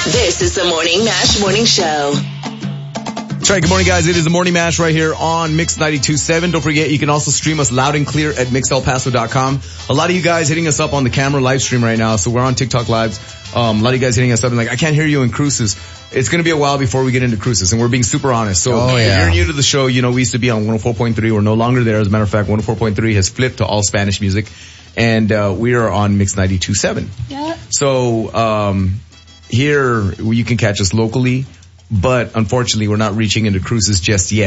This is the Morning Mash Morning Show. That's right. Good morning, guys. It is the Morning Mash right here on Mix 92.7. Don't forget, you can also stream us loud and clear at mixelpaso.com. A lot of you guys hitting us up on the camera live stream right now. So we're on TikTok Lives. A lot of you guys hitting us up and like, I can't hear you in cruises. It's going to be a while before we get into cruises, and we're being super honest. So if you're new to the show, you know, we used to be on 104.3. We're no longer there. As a matter of fact, 104.3 has flipped to all Spanish music, and we are on Mix 92.7. Yeah. So here you can catch us locally, but unfortunately we're not reaching into cruises just yet.